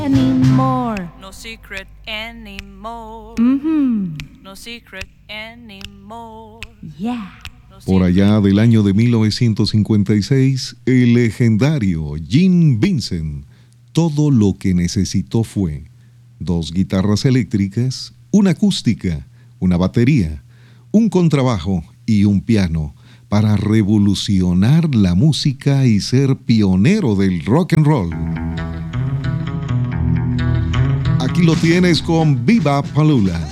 Anymore. No secret anymore. No secret anymore. Yeah. Por allá del año de 1956, el legendario Gene Vincent, todo lo que necesitó fue 2 guitarras eléctricas, una acústica, una batería, un contrabajo y un piano para revolucionar la música y ser pionero del rock and roll. Aquí lo tienes con Viva Palula.